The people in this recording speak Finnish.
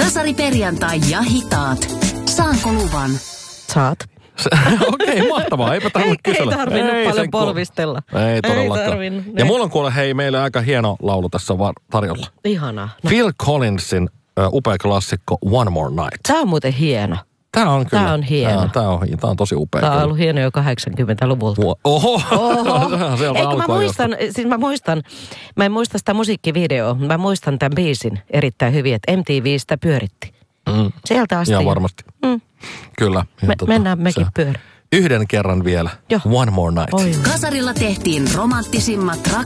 Kasari perjantai ja hitaat. Saanko luvan? Saat. Okei, mahtavaa. Eipä tarvinnut kysellä. Ei tarvinnut paljon polvistella. Ei todellakaan. Tarvinnut. Ja mulla on kuule, hei, meille aika hieno laulu tässä tarjolla. Ihanaa. No. Phil Collinsin upea klassikko One More Night. Tämä on muuten hieno. Tämä on kyllä. Tämä on hieno. Tämä on tosi upea. Tämä on ollut hieno jo 80-luvulta. Oho. Sieltä Eikö mä en muista sitä musiikkivideoa, mä muistan tämän biisin erittäin hyvin, että MTVstä pyöritti. Sieltä asti. Ja varmasti. Kyllä. Mennään mekin pyörä. Yhden kerran vielä. Jo. One More Night. Kasarilla tehtiin romanttisimmat